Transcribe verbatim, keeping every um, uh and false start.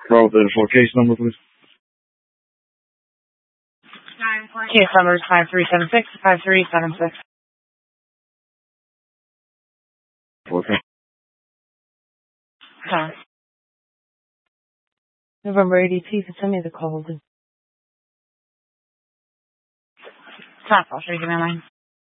Call the full case number, please. Case number is five three seven six five three seven six. Okay. Okay. November eighty-two, you can send me the call. It's not false, give me a line.